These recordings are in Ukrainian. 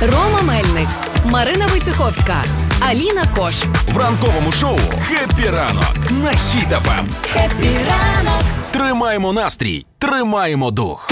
Рома Мельник, Марина Войцеховська, Аліна Кош. В ранковому шоу «Хеппі ранок» на Хіт FM. Хеппі ранок. Тримаємо настрій, тримаємо дух.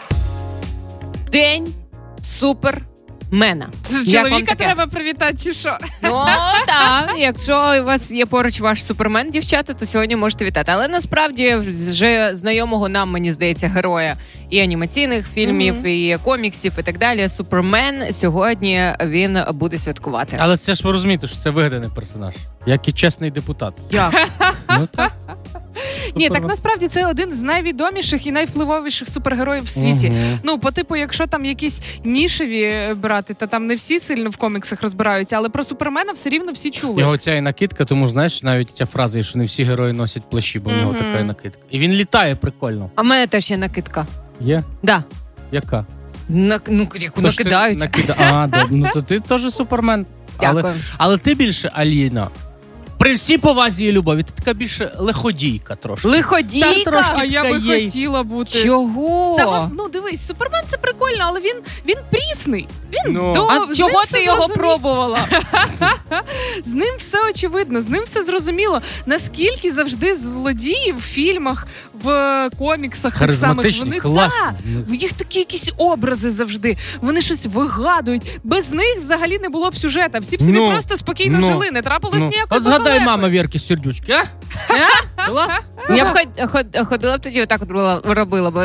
День супермена. Чоловіка треба привітати, чи що? Ну, так. Якщо у вас є поруч ваш супермен, дівчата, то сьогодні можете вітати. Але насправді вже знайомого нам, мені здається, героя і анімаційних фільмів, і коміксів, і так далі. Супермен сьогодні він буде святкувати. Але це ж ви розумієте, що це вигаданий персонаж. Як і чесний депутат. Як? Ну так. Ні, так насправді це один з найвідоміших і найвпливовіших супергероїв в світі. Ну, по типу, якщо там якісь нішеві брати, то там не всі сильно в коміксах розбираються, але про Супермена все рівно всі чули. Його ця і накидка, тому, знаєш, навіть ця фраза, що не всі герої носять плащі, бо в нього така і накидка. І він літає прикольно. А в мене теж є накидка. Є? Да. Яка? Яку накидають. Добре. Ну, то ти теж супермен. Дякую. Але ти більше, Аліна, при всій повазі і любові, ти така більше лиходійка трошки. Лиходійка? трошки А я би є. хотіла бути. Чого? Та, ну, дивись, Супермен це прикольно, але він прісний. Він А чого ти його пробувала? З ним все очевидно, з ним все зрозуміло. Наскільки завжди злодії в фільмах, в коміксах тих самих, в них, в їх такі якісь образи завжди. Вони щось вигадують. Без них взагалі не було б сюжета. Всі б собі просто спокійно жили. Не трапилось ніякого. От згадай мама Вірки Сердючки, а? Я б ходила б тоді, отак робила б.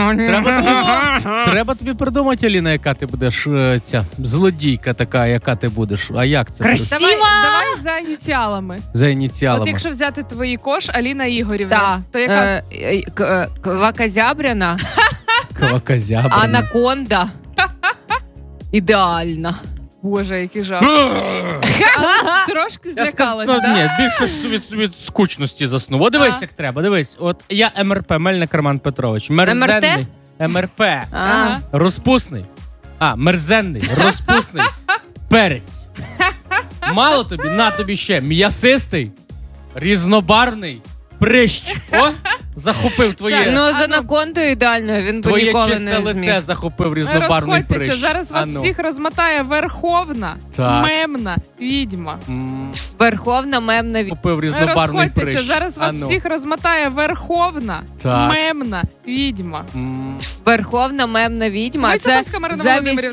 Треба тобі придумати, Аліна, яка ти будеш ця злодійка така, яка ти будеш. А як це? Красиво! Давай за ініціалами. За ініціалами. От якщо взяти твої Кош, Аліна Ігорівна, то яка? Квакозябряна, Квакозябряна. анаконда. Ідеальна. Боже, який жах. Трошки злякалась, так? Ні, більше від скучності заснув. О, дивись, як треба, дивись. От я МРП, Мельник Роман Петрович. Мерзенний. МРП. Розпусний. Мерзенний, розпусний. Перець. Мало тобі, на тобі ще. М'ясистий, різнобарвний, прищ. О, захопив твоє... Ну, з анакондою ідеально, він би ніколи не зміг. Твоє чисте лице захопив різнобарвний прищ. Розходьтеся, зараз вас всіх розмотає верховна, мемна відьма. Верховна мемна відьма. Захопив різнобарний прищ. Розходьтеся, зараз вас всіх розмотає верховна, мемна відьма. Верховна мемна відьма. Войцеховська Марина Володимирівна.